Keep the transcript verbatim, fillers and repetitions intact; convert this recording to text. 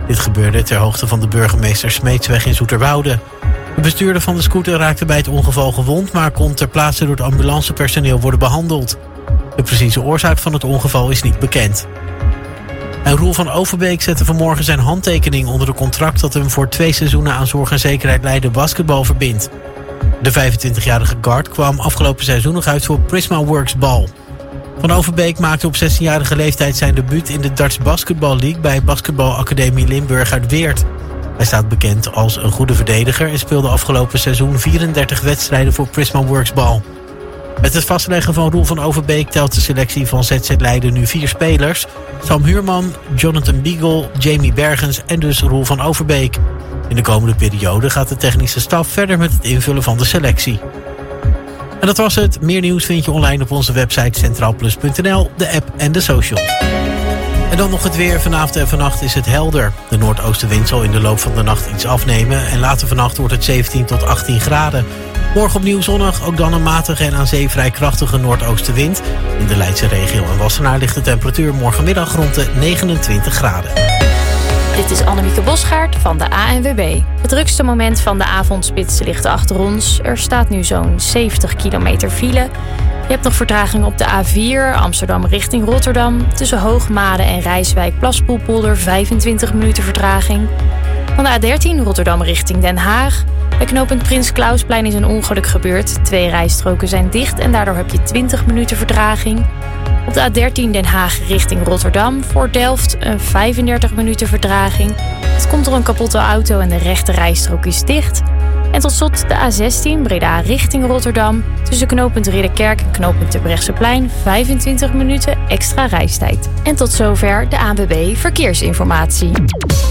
Dit gebeurde ter hoogte van de burgemeester Smeetsweg in Zoeterwoude. De bestuurder van de scooter raakte bij het ongeval gewond, maar kon ter plaatse door het ambulancepersoneel worden behandeld. De precieze oorzaak van het ongeval is niet bekend. En Roel van Overbeek zette vanmorgen zijn handtekening onder een contract dat hem voor twee seizoenen aan zorg en zekerheid Leiden basketbal verbindt. De vijfentwintigjarige guard kwam afgelopen seizoen nog uit voor Prisma Works Bal. Van Overbeek maakte op zestienjarige leeftijd zijn debuut in de Dutch Basketball League bij Basketbalacademie Limburg uit Weert. Hij staat bekend als een goede verdediger en speelde afgelopen seizoen vierendertig wedstrijden voor Prisma Works Bal. Met het vastleggen van Roel van Overbeek telt de selectie van Z Z Leiden nu vier spelers. Sam Huurman, Jonathan Beagle, Jamie Bergens en dus Roel van Overbeek. In de komende periode gaat de technische staf verder met het invullen van de selectie. En dat was het. Meer nieuws vind je online op onze website centraalplus punt n l, de app en de socials. En dan nog het weer. Vanavond en vannacht is het helder. De noordoostenwind zal in de loop van de nacht iets afnemen en later vannacht wordt het zeventien tot achttien graden. Morgen opnieuw zonnig, ook dan een matige en aan zee vrij krachtige noordoostenwind. In de Leidse regio en Wassenaar ligt de temperatuur morgenmiddag rond de negenentwintig graden. Dit is Annemieke Bosgaard van de A N W B. Het drukste moment van de avondspits ligt achter ons. Er staat nu zo'n zeventig kilometer file. Je hebt nog vertraging op de A vier, Amsterdam richting Rotterdam. Tussen Hoogmade en Rijswijk-Plaspoelpolder vijfentwintig minuten vertraging. Van de A dertien, Rotterdam richting Den Haag. Bij knooppunt Prins Klausplein is een ongeluk gebeurd. Twee rijstroken zijn dicht en daardoor heb je twintig minuten vertraging. Op de A dertien Den Haag richting Rotterdam. Voor Delft een vijfendertig minuten vertraging. Het komt door een kapotte auto en de rechte rijstrook is dicht. En tot slot de A zestien Breda richting Rotterdam. Tussen knooppunt Ridderkerk en knooppunt Terbrechtseplein vijfentwintig minuten extra reistijd. En tot zover de A N W B Verkeersinformatie.